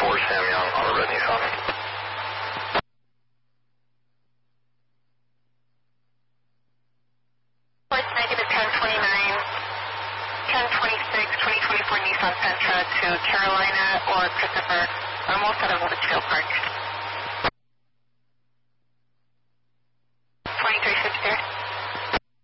Sam Young, on a red Nissan. Flight negative 1029, 1026, 2024 Nissan Sentra to Carolina or Christopher, almost out of Litchfield Park.